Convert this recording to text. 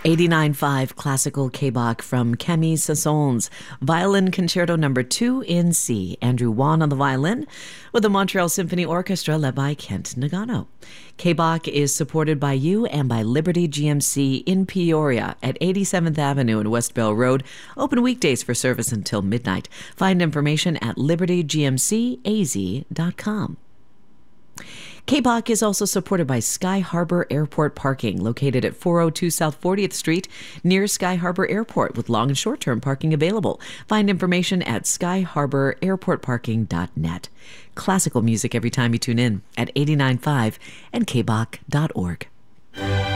89.5 classical K-Bach from Camille Saint-Saëns, Violin Concerto No. 2 in C. Andrew Wan on the violin, with the Montreal Symphony Orchestra led by Kent Nagano. K-Bach is supported by you and by Liberty GMC in Peoria at 87th Avenue and West Bell Road. Open weekdays for service until midnight. Find information at libertygmcaz.com. K-Bach is also supported by Sky Harbor Airport Parking, located at 402 South 40th Street, near Sky Harbor Airport, with long and short-term parking available. Find information at skyharbor.airportparking.net. Classical music every time you tune in at 89.5 and kbach.org.